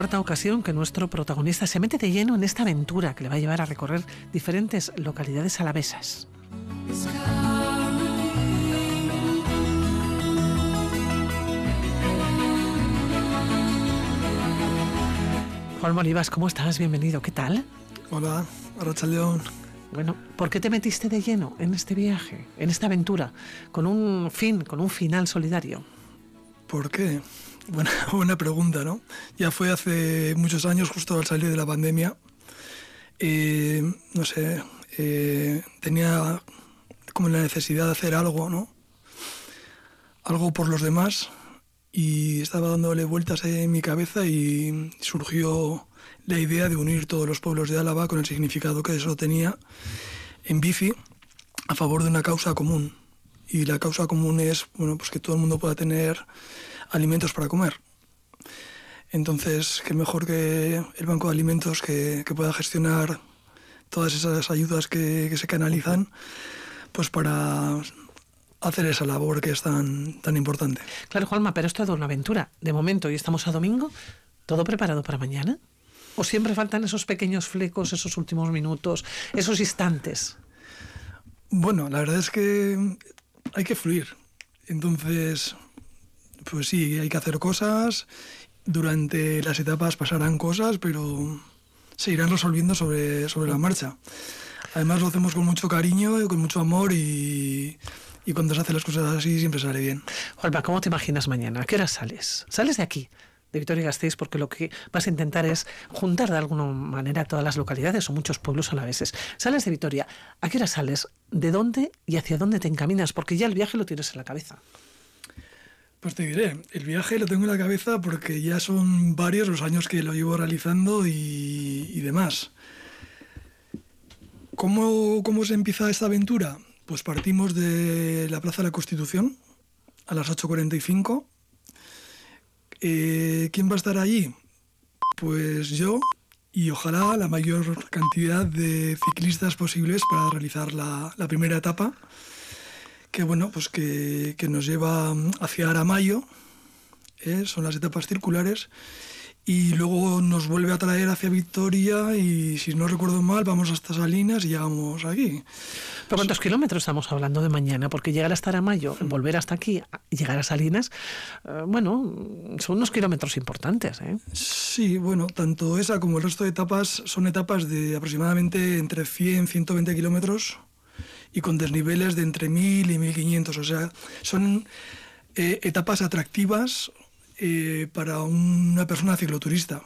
Cuarta ocasión que nuestro protagonista se mete de lleno en esta aventura que le va a llevar a recorrer diferentes localidades alavesas. Juan Olivas, ¿cómo estás? Bienvenido. ¿Qué tal? Hola, Arratsaldeon. Bueno, ¿por qué te metiste de lleno en este viaje, en esta aventura, con un final solidario? ¿Por qué? Buena pregunta, ¿no? Ya fue hace muchos años, justo al salir de la pandemia. Tenía como la necesidad de hacer algo, ¿no? Algo por los demás, y estaba dándole vueltas en mi cabeza y surgió la idea de unir todos los pueblos de Álava con el significado que eso tenía en bici a favor de una causa común. Y la causa común es, pues que todo el mundo pueda tener alimentos para comer. Entonces, qué mejor que el Banco de Alimentos que pueda gestionar todas esas ayudas que se canalizan, pues para hacer esa labor que es tan importante. Claro, Juanma, pero es toda una aventura. De momento, y estamos a domingo, ¿todo preparado para mañana? ¿O siempre faltan esos pequeños flecos, esos últimos minutos, esos instantes? Bueno, la verdad es que hay que fluir. Entonces, pues sí, hay que hacer cosas. Durante las etapas pasarán cosas, pero se irán resolviendo sobre la marcha. Además lo hacemos con mucho cariño y con mucho amor, y cuando se hacen las cosas así siempre sale bien. Juanma, ¿cómo te imaginas mañana? ¿A qué hora sales? ¿Sales de aquí, de Vitoria-Gasteiz, porque lo que vas a intentar es juntar de alguna manera todas las localidades o muchos pueblos alaveses? Sales de Vitoria, ¿a qué hora sales? ¿De dónde y hacia dónde te encaminas? Porque ya el viaje lo tienes en la cabeza. Pues te diré, el viaje lo tengo en la cabeza porque ya son varios los años que lo llevo realizando y demás. ¿Cómo se empieza esta aventura? Pues partimos de la Plaza de la Constitución a las 8:45. ¿Quién va a estar allí? Pues yo y ojalá la mayor cantidad de ciclistas posibles para realizar la primera etapa, que pues que nos lleva hacia Aramayo, son las etapas circulares, y luego nos vuelve a traer hacia Vitoria, y si no recuerdo mal vamos hasta Salinas y llegamos aquí. ¿Pero cuántos kilómetros estamos hablando de mañana? Porque llegar hasta Aramayo, volver hasta aquí y llegar a Salinas, son unos kilómetros importantes, ¿eh? Sí, tanto esa como el resto de etapas son etapas de aproximadamente entre 100 y 120 kilómetros, y con desniveles de entre 1000 y 1500, o sea, son etapas atractivas para una persona cicloturista.